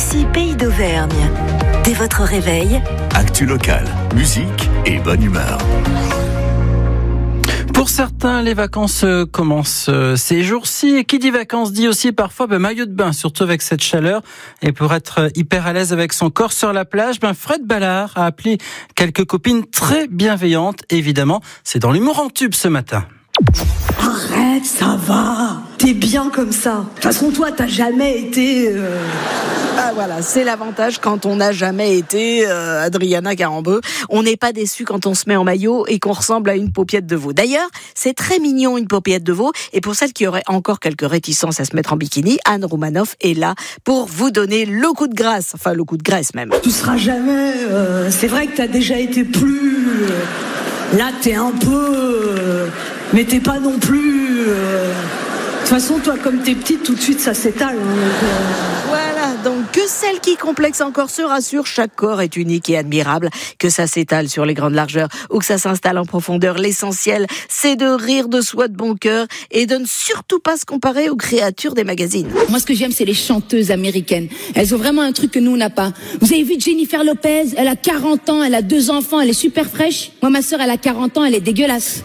Ici Pays d'Auvergne. Dès votre réveil, actu locale, musique et bonne humeur. Pour certains, les vacances commencent ces jours-ci. Et qui dit vacances dit aussi parfois maillot de bain, surtout avec cette chaleur. Et pour être hyper à l'aise avec son corps sur la plage, Fred Ballard a appelé quelques copines très bienveillantes. Évidemment, c'est dans l'humour en tube ce matin. Arrête, ça va. T'es bien comme ça. De toute façon, toi, t'as jamais été... Ah voilà, c'est l'avantage quand on n'a jamais été Adriana Carambeu. On n'est pas déçu quand on se met en maillot et qu'on ressemble à une paupiette de veau. D'ailleurs, c'est très mignon une paupiette de veau. Et pour celles qui auraient encore quelques réticences à se mettre en bikini, Anne Roumanoff est là pour vous donner le coup de grâce. Enfin, le coup de graisse même. Tu seras jamais... c'est vrai que t'as déjà été plus... Là, t'es un peu... mais t'es pas non plus... De toute façon, toi, comme t'es petite, tout de suite, ça s'étale. Voilà, donc que celles qui complexent encore se rassurent, chaque corps est unique et admirable. Que ça s'étale sur les grandes largeurs ou que ça s'installe en profondeur, l'essentiel, c'est de rire de soi de bon cœur et de ne surtout pas se comparer aux créatures des magazines. Moi, ce que j'aime, c'est les chanteuses américaines. Elles ont vraiment un truc que nous, on n'a pas. Vous avez vu Jennifer Lopez? Elle a 40 ans, elle a 2 enfants, elle est super fraîche. Moi, ma sœur, elle a 40 ans, elle est dégueulasse.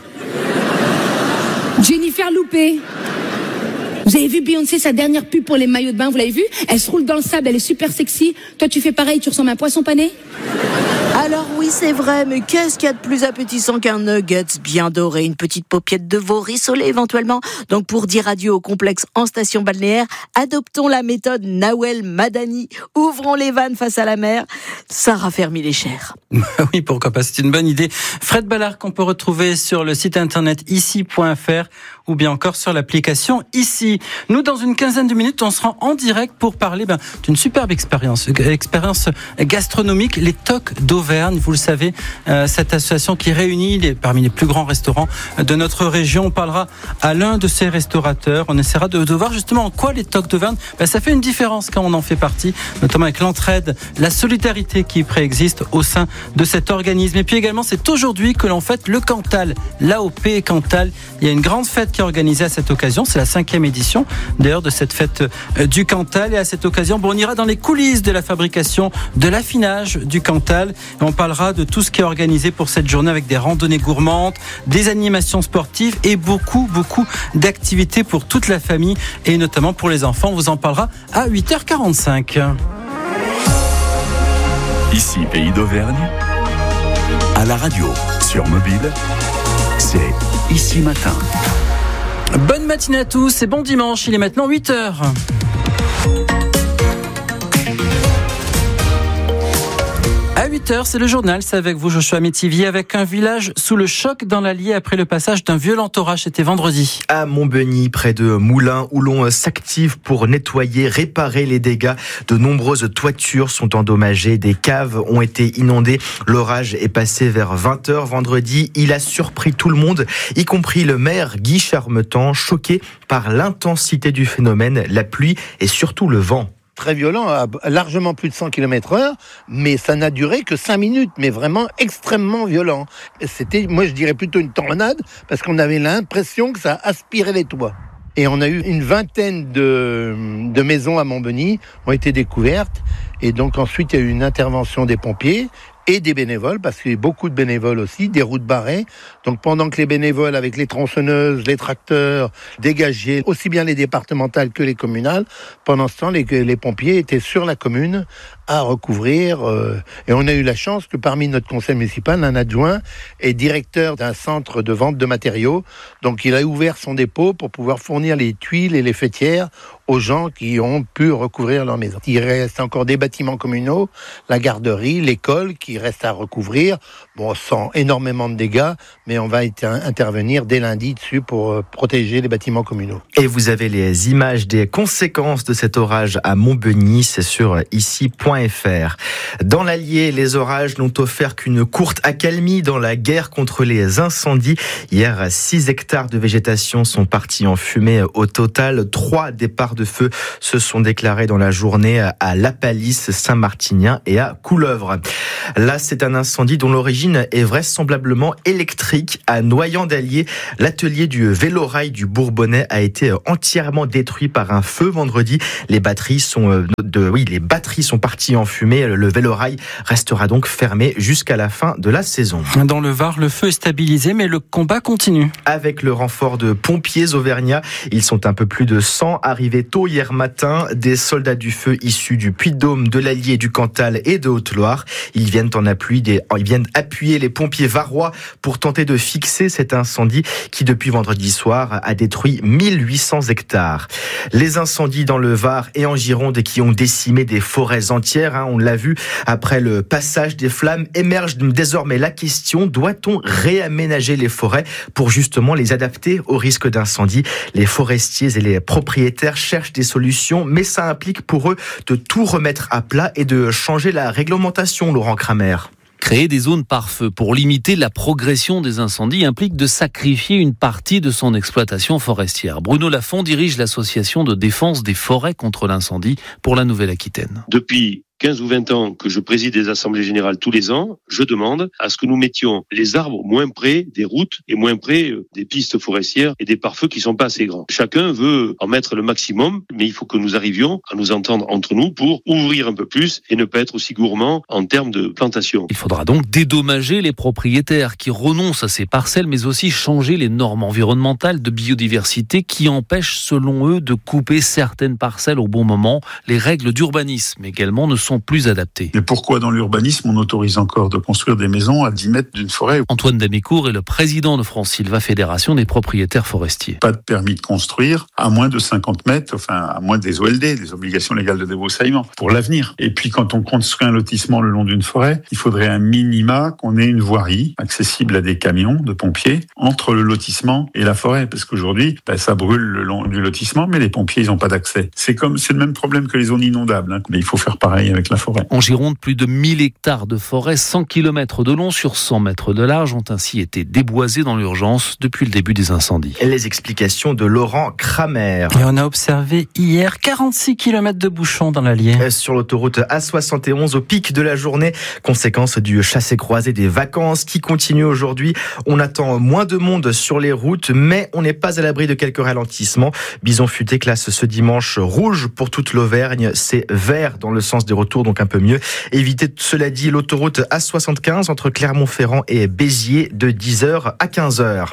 Jennifer Loupé. Vous avez vu Beyoncé, sa dernière pub pour les maillots de bain, vous l'avez vu? Elle se roule dans le sable, elle est super sexy. Toi, tu fais pareil, tu ressembles à un poisson pané? Alors oui, c'est vrai, mais qu'est-ce qu'il y a de plus appétissant qu'un nuggets bien doré, une petite paupiette de veau rissolée éventuellement? Donc pour dire adieu au complexe en station balnéaire, adoptons la méthode Nawel Madani. Ouvrons les vannes face à la mer, ça raffermit les chairs. Oui, pourquoi pas, c'est une bonne idée. Fred Ballard qu'on peut retrouver sur le site internet ici.fr ou bien encore sur l'application Ici. Nous, dans une quinzaine de minutes, on se rend en direct pour parler d'une superbe expérience gastronomique, les Tocs d'Auvergne. Vous le savez, cette association qui réunit parmi les plus grands restaurants de notre région. On parlera à l'un de ces restaurateurs. On essaiera de voir justement en quoi les Tocs d'Auvergne, ça fait une différence quand on en fait partie, notamment avec l'entraide, la solidarité qui préexiste au sein de cet organisme. Et puis également, c'est aujourd'hui que l'on fête le Cantal, l'AOP Cantal. Il y a une grande fête qui est organisée à cette occasion. C'est la 5e édition d'ailleurs de cette fête du Cantal. Et à cette occasion, on ira dans les coulisses de la fabrication, de l'affinage du Cantal. Et on parlera de tout ce qui est organisé pour cette journée avec des randonnées gourmandes, des animations sportives et beaucoup d'activités pour toute la famille et notamment pour les enfants. On vous en parlera à 8h45. Ici Pays d'Auvergne, à la radio, sur mobile, c'est Ici Matin. Bonne matinée à tous et bon dimanche, il est maintenant 8h. À 8h, c'est le journal, c'est avec vous Joshua Métivier, avec un village sous le choc dans l'Allier après le passage d'un violent orage, c'était vendredi. À Montbeugny, près de Moulins, où l'on s'active pour nettoyer, réparer les dégâts. De nombreuses toitures sont endommagées, des caves ont été inondées. L'orage est passé vers 20h vendredi, il a surpris tout le monde, y compris le maire Guy Charmetan, choqué par l'intensité du phénomène, la pluie et surtout le vent. Très violent, à largement plus de 100 km/h, mais ça n'a duré que 5 minutes, mais vraiment extrêmement violent. C'était, moi je dirais plutôt une tornade, parce qu'on avait l'impression que ça aspirait les toits. Et on a eu une vingtaine de maisons à Montbeugny ont été découvertes, et donc ensuite il y a eu une intervention des pompiers, et des bénévoles, parce qu'il y a beaucoup de bénévoles aussi, des routes barrées. Donc pendant que les bénévoles, avec les tronçonneuses, les tracteurs, dégageaient aussi bien les départementales que les communales, pendant ce temps, les pompiers étaient sur la commune à recouvrir. Et on a eu la chance que parmi notre conseil municipal, un adjoint est directeur d'un centre de vente de matériaux. Donc il a ouvert son dépôt pour pouvoir fournir les tuiles et les faîtières aux gens qui ont pu recouvrir leur maison. Il reste encore des bâtiments communaux, la garderie, l'école qui reste à recouvrir. Bon, sans énormément de dégâts, mais on va intervenir dès lundi dessus pour protéger les bâtiments communaux. Et vous avez les images des conséquences de cet orage à Montbeugny, c'est sur ici.fr. Dans l'Allier, les orages n'ont offert qu'une courte accalmie dans la guerre contre les incendies. Hier, 6 hectares de végétation sont partis en fumée. Au total, 3 départs de feu se sont déclarés dans la journée à La Palisse, Saint-Martinien et à Couleuvre. Là, c'est un incendie dont l'origine est vraisemblablement électrique. À Noyant-d'Allier, l'atelier du vélorail du Bourbonnais a été entièrement détruit par un feu vendredi. Les batteries sont parties en fumée. Le vélorail restera donc fermé jusqu'à la fin de la saison. Dans le Var, le feu est stabilisé, mais le combat continue. Avec le renfort de pompiers auvergnats, ils sont un peu plus de 100 arrivés tôt hier matin. Des soldats du feu issus du Puy-de-Dôme, de l'Allier, du Cantal et de Haute-Loire. Ils viennent appuyer les pompiers varois pour tenter de fixer cet incendie qui, depuis vendredi soir, a détruit 1800 hectares. Les incendies dans le Var et en Gironde qui ont décimé des forêts entières, on l'a vu, après le passage des flammes, émerge désormais la question, doit-on réaménager les forêts pour justement les adapter au risque d'incendie? Les forestiers et les propriétaires cherchent des solutions, mais ça implique pour eux de tout remettre à plat et de changer la réglementation, Laurent Kramer. Créer des zones par feu pour limiter la progression des incendies implique de sacrifier une partie de son exploitation forestière. Bruno Lafont dirige l'association de défense des forêts contre l'incendie pour la Nouvelle-Aquitaine. Depuis 15 ou 20 ans que je préside des assemblées générales tous les ans, je demande à ce que nous mettions les arbres moins près des routes et moins près des pistes forestières et des pare-feux qui sont pas assez grands. Chacun veut en mettre le maximum, mais il faut que nous arrivions à nous entendre entre nous pour ouvrir un peu plus et ne pas être aussi gourmands en termes de plantation. Il faudra donc dédommager les propriétaires qui renoncent à ces parcelles, mais aussi changer les normes environnementales de biodiversité qui empêchent, selon eux, de couper certaines parcelles au bon moment. Les règles d'urbanisme également ne sont plus adaptées. Et pourquoi dans l'urbanisme on autorise encore de construire des maisons à 10 mètres d'une forêt? Antoine Damicourt est le président de France-Sylva, fédération des propriétaires forestiers. Pas de permis de construire à moins de 50 mètres, à moins des OLD, des obligations légales de débroussaillement, pour l'avenir. Et puis quand on construit un lotissement le long d'une forêt, il faudrait un minima qu'on ait une voirie accessible à des camions de pompiers entre le lotissement et la forêt, parce qu'aujourd'hui, ça brûle le long du lotissement, mais les pompiers, ils n'ont pas d'accès. C'est le même problème que les zones inondables, mais il faut faire pareil avec la forêt. En Gironde, plus de 1000 hectares de forêt, 100 km de long sur 100 mètres de large, ont ainsi été déboisés dans l'urgence depuis le début des incendies. Et les explications de Laurent Kramer. Et on a observé hier 46 km de bouchons dans l'Allier. Sur l'autoroute A71 au pic de la journée, conséquence du chassé-croisé des vacances qui continue aujourd'hui. On attend moins de monde sur les routes, mais on n'est pas à l'abri de quelques ralentissements. Bison Futé classe ce dimanche rouge pour toute l'Auvergne, c'est vert dans le sens des retours, donc un peu mieux. Évitez, cela dit, l'autoroute A75 entre Clermont-Ferrand et Béziers de 10h à 15h.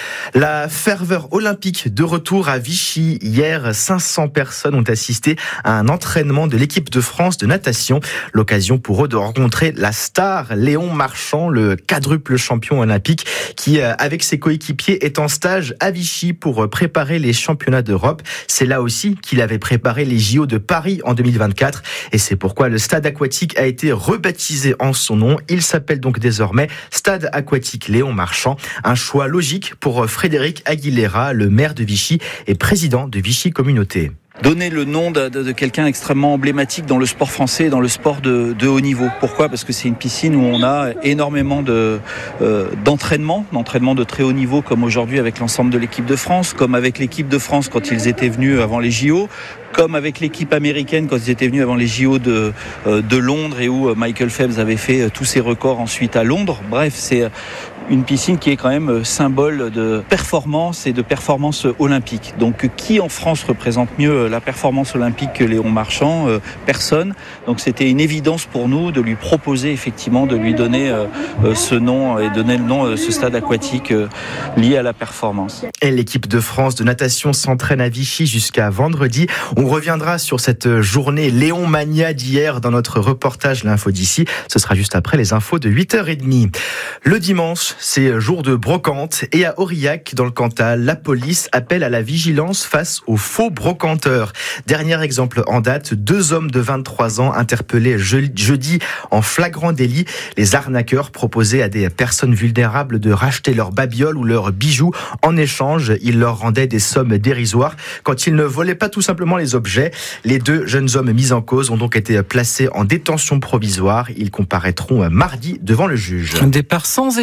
La ferveur olympique de retour à Vichy. Hier, 500 personnes ont assisté à un entraînement de l'équipe de France de natation. L'occasion pour eux de rencontrer la star Léon Marchand, le quadruple champion olympique qui, avec ses coéquipiers, est en stage à Vichy pour préparer les championnats d'Europe. C'est là aussi qu'il avait préparé les JO de Paris en 2024 et c'est pourquoi le stade aquatique a été rebaptisé en son nom. Il s'appelle donc désormais Stade aquatique Léon Marchand. Un choix logique pour Frédéric Aguilera, le maire de Vichy et président de Vichy Communauté. Donner le nom de quelqu'un extrêmement emblématique dans le sport français et dans le sport de haut niveau. Pourquoi ? Parce que c'est une piscine où on a énormément d'entraînement de très haut niveau, comme aujourd'hui avec l'ensemble de l'équipe de France, comme avec l'équipe de France quand ils étaient venus avant les JO, comme avec l'équipe américaine quand ils étaient venus avant les JO de Londres et où Michael Phelps avait fait tous ses records ensuite à Londres. Bref, c'est une piscine qui est quand même symbole de performance et de performance olympique. Donc qui en France représente mieux la performance olympique que Léon Marchand ? Personne. Donc c'était une évidence pour nous de lui proposer effectivement de lui donner ce nom et donner le nom de ce stade aquatique lié à la performance. Et l'équipe de France de natation s'entraîne à Vichy jusqu'à vendredi. On reviendra sur cette journée Léon Mania d'hier dans notre reportage L'Info d'ici. Ce sera juste après les infos de 8h30. Le dimanche, c'est jour de brocante et à Aurillac, dans le Cantal, la police appelle à la vigilance face aux faux brocanteurs. Dernier exemple en date, 2 hommes de 23 ans interpellés jeudi en flagrant délit. Les arnaqueurs proposaient à des personnes vulnérables de racheter leurs babioles ou leurs bijoux. En échange, ils leur rendaient des sommes dérisoires quand ils ne volaient pas tout simplement les objets. Les 2 jeunes hommes mis en cause ont donc été placés en détention provisoire. Ils comparaîtront mardi devant le juge. Un départ sans éclat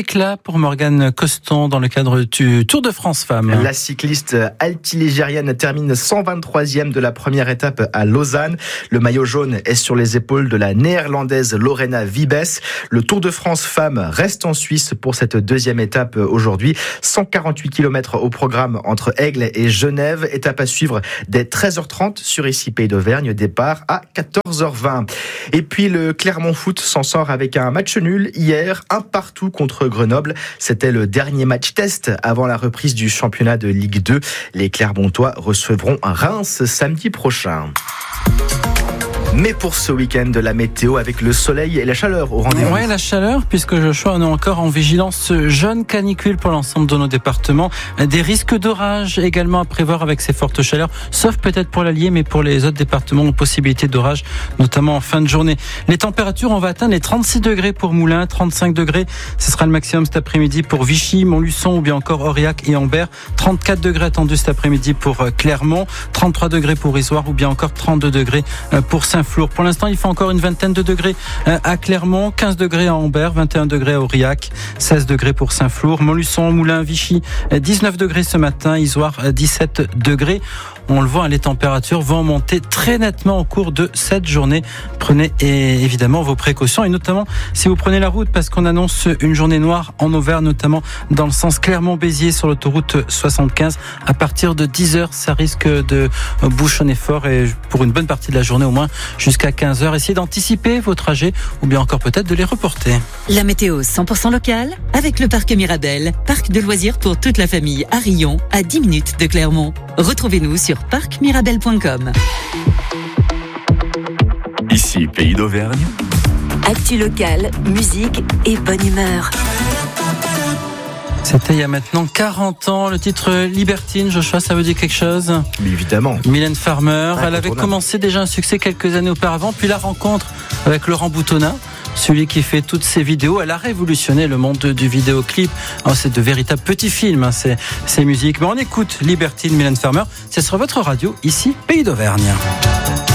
pour Morgane Coston dans le cadre du Tour de France Femmes. La cycliste altiligérienne termine 123e de la première étape à Lausanne. Le maillot jaune est sur les épaules de la néerlandaise Lorena Wiebes. Le Tour de France Femmes reste en Suisse pour cette deuxième étape aujourd'hui. 148 km au programme entre Aigle et Genève. Étape à suivre dès 13h30 sur ici Pays d'Auvergne. Départ à 14h20. Et puis le Clermont Foot s'en sort avec un match nul hier, 1-1 contre Grenoble. C'était le dernier match test avant la reprise du championnat de Ligue 2. Les Clermontois recevront Reims samedi prochain. Mais pour ce week-end, de la météo avec le soleil et la chaleur au rendez-vous. Oui, la chaleur, puisque Joshua, on est encore en vigilance jaune canicule pour l'ensemble de nos départements. Des risques d'orage également à prévoir avec ces fortes chaleurs, sauf peut-être pour l'Allier, mais pour les autres départements, possibilité d'orage, notamment en fin de journée. Les températures, on va atteindre les 36 degrés pour Moulins, 35 degrés. Ce sera le maximum cet après-midi pour Vichy, Montluçon ou bien encore Aurillac et Ambert. 34 degrés attendus cet après-midi pour Clermont, 33 degrés pour Isoire ou bien encore 32 degrés pour Saint-Flour. Pour l'instant, il fait encore une vingtaine de degrés à Clermont, 15 degrés à Ambert, 21 degrés à Aurillac, 16 degrés pour Saint-Flour, Montluçon, Moulins, Vichy, 19 degrés ce matin, Isoire, 17 degrés. On le voit, les températures vont monter très nettement au cours de cette journée. Prenez évidemment vos précautions et notamment si vous prenez la route parce qu'on annonce une journée noire en Auvergne, notamment dans le sens Clermont-Béziers sur l'autoroute 75. À partir de 10h, ça risque de bouchonner fort et pour une bonne partie de la journée au moins jusqu'à 15h. Essayez d'anticiper vos trajets ou bien encore peut-être de les reporter. La météo 100% locale avec le parc Mirabel, parc de loisirs pour toute la famille à Rion, à 10 minutes de Clermont. Retrouvez-nous sur parcmirabel.com. Ici, Pays d'Auvergne. Actu locale, musique et bonne humeur. C'était il y a maintenant 40 ans, le titre Libertine. Joshua, ça veut dire quelque chose? Mais évidemment. Mylène Farmer, elle avait commencé déjà un succès quelques années auparavant, puis la rencontre avec Laurent Boutonnat, celui qui fait toutes ces vidéos. Elle a révolutionné le monde du vidéoclip. Alors, c'est de véritables petits films, ces musiques. Mais on écoute Libertine, Mylène Farmer. C'est sur votre radio, ici, Pays d'Auvergne.